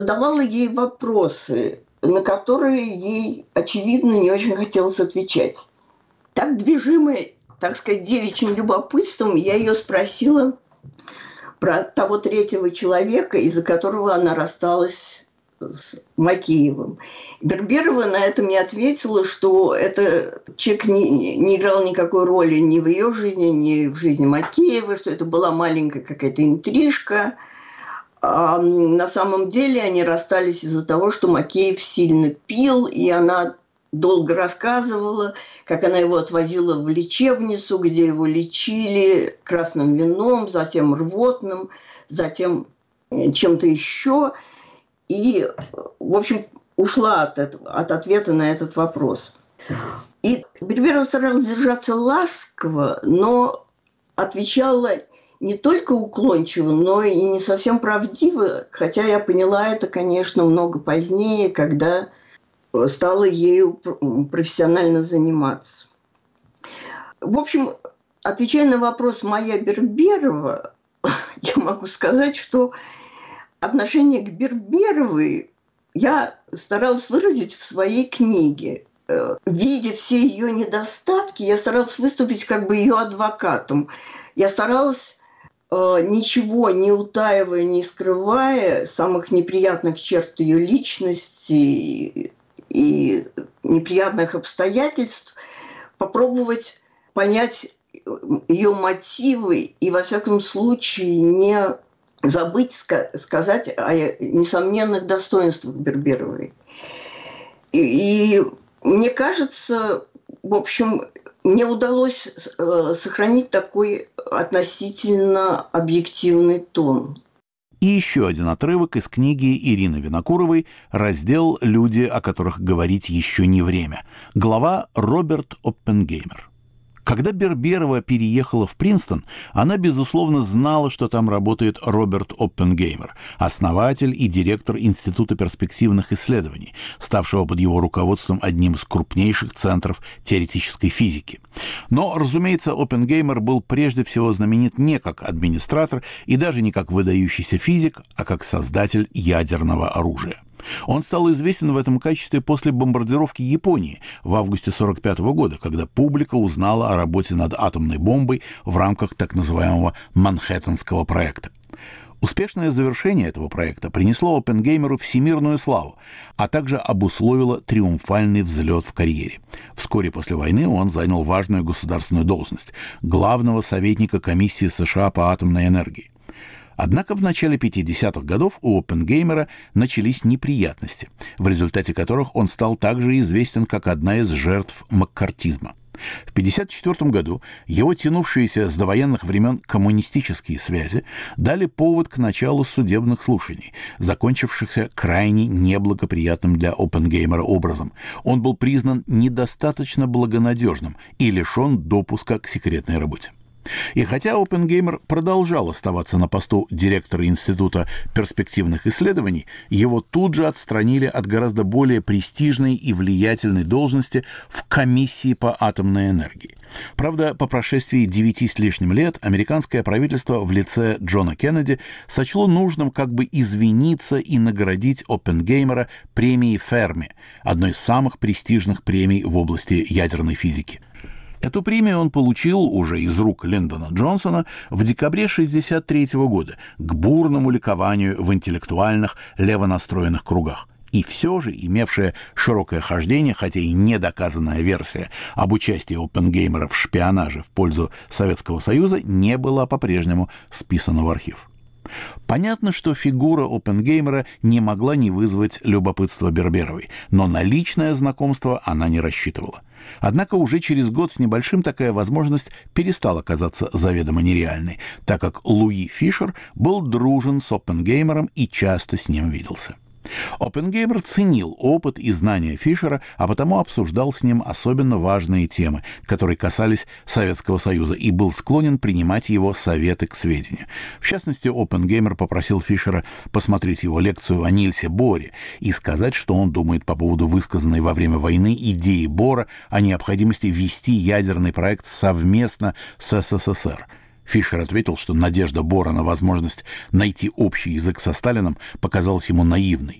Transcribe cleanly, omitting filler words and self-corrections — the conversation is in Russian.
Задавала ей вопросы, на которые ей, очевидно, не очень хотелось отвечать. Так, движимая, так сказать, девичьим любопытством, я ее спросила про того третьего человека, из-за которого она рассталась с Макеевым. Берберова на это мне ответила, что этот человек не играл никакой роли ни в ее жизни, ни в жизни Макеева, что это была маленькая какая-то интрижка. А на самом деле они расстались из-за того, что Макеев сильно пил, и она долго рассказывала, как она его отвозила в лечебницу, где его лечили красным вином, затем рвотным, затем чем-то еще. И, в общем, ушла от ответа на этот вопрос. И Берберова старалась держаться ласково, но отвечала не только уклончиво, но и не совсем правдиво, хотя я поняла это, конечно, много позднее, когда стала ею профессионально заниматься. В общем, отвечая на вопрос «Моя Берберова», я могу сказать, что отношение к Берберовой я старалась выразить в своей книге. Видя все ее недостатки, я старалась выступить как бы ее адвокатом. Я старалась, ничего не утаивая, не скрывая самых неприятных черт ее личности и неприятных обстоятельств, попробовать понять ее мотивы и, во всяком случае, не забыть сказать о несомненных достоинствах Берберовой. И мне кажется, в общем, мне удалось сохранить такой относительно объективный тон. И еще один отрывок из книги Ирины Винокуровой, раздел «Люди, о которых говорить еще не время». Глава Роберт Оппенгеймер. Когда Берберова переехала в Принстон, она, безусловно, знала, что там работает Роберт Оппенгеймер, основатель и директор Института перспективных исследований, ставшего под его руководством одним из крупнейших центров теоретической физики. Но, разумеется, Оппенгеймер был прежде всего знаменит не как администратор и даже не как выдающийся физик, а как создатель ядерного оружия. Он стал известен в этом качестве после бомбардировки Японии в августе 1945 года, когда публика узнала о работе над атомной бомбой в рамках так называемого Манхэттенского проекта. Успешное завершение этого проекта принесло Оппенгеймеру всемирную славу, а также обусловило триумфальный взлет в карьере. Вскоре после войны он занял важную государственную должность – главного советника Комиссии США по атомной энергии. Однако в начале 50-х годов у Оппенгеймера начались неприятности, в результате которых он стал также известен как одна из жертв маккартизма. В 1954 году его тянувшиеся с довоенных времен коммунистические связи дали повод к началу судебных слушаний, закончившихся крайне неблагоприятным для Оппенгеймера образом. Он был признан недостаточно благонадежным и лишен допуска к секретной работе. И хотя Оппенгеймер продолжал оставаться на посту директора Института перспективных исследований, его тут же отстранили от гораздо более престижной и влиятельной должности в Комиссии по атомной энергии. Правда, по прошествии 9 с лишним лет американское правительство в лице Джона Кеннеди сочло нужным как бы извиниться и наградить Оппенгеймера премией Ферми, одной из самых престижных премий в области ядерной физики. Эту премию он получил уже из рук Линдона Джонсона в декабре 1963 года к бурному ликованию в интеллектуальных левонастроенных кругах. И все же имевшая широкое хождение, хотя и недоказанная версия об участии Оппенгеймера в шпионаже в пользу Советского Союза не была по-прежнему списана в архив. Понятно, что фигура Оппенгеймера не могла не вызвать любопытства Берберовой, но на личное знакомство она не рассчитывала. Однако уже через год с небольшим такая возможность перестала казаться заведомо нереальной, так как Луи Фишер был дружен с Оппенгеймером и часто с ним виделся. Оппенгеймер ценил опыт и знания Фишера, а потому обсуждал с ним особенно важные темы, которые касались Советского Союза, и был склонен принимать его советы к сведению. В частности, Оппенгеймер попросил Фишера посмотреть его лекцию о Нильсе Боре и сказать, что он думает по поводу высказанной во время войны идеи Бора о необходимости вести ядерный проект совместно с СССР. Фишер ответил, что надежда Бора на возможность найти общий язык со Сталиным показалась ему наивной.